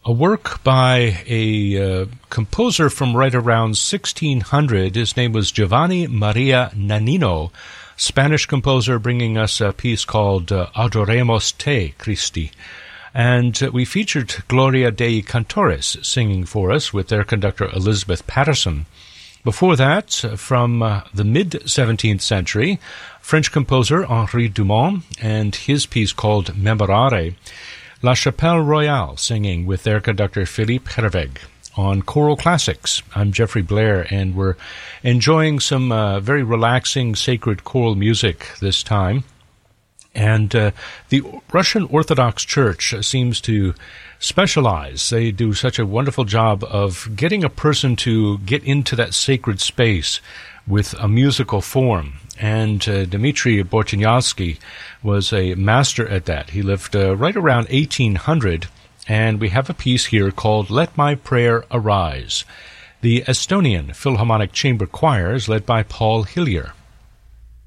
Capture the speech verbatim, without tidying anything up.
A work by a uh, composer from right around sixteen hundred. His name was Giovanni Maria Nannino, Spanish composer, bringing us a piece called uh, Adoremos Te, Christi. And uh, we featured Gloria Dei Cantores singing for us with their conductor Elizabeth Patterson. Before that, from uh, the mid-seventeenth century, French composer Henri Dumont and his piece called Memorare. La Chapelle Royale singing with their conductor Philippe Herveg. On Choral Classics, I'm Jeffrey Blair, and we're enjoying some uh, very relaxing sacred choral music this time. And uh, the Russian Orthodox Church seems to specialize. They do such a wonderful job of getting a person to get into that sacred space with a musical form. And uh, Dmitry Bortnyavsky was a master at that. He lived uh, right around eighteen hundred, and we have a piece here called Let My Prayer Arise. The Estonian Philharmonic Chamber Choir is led by Paul Hillier.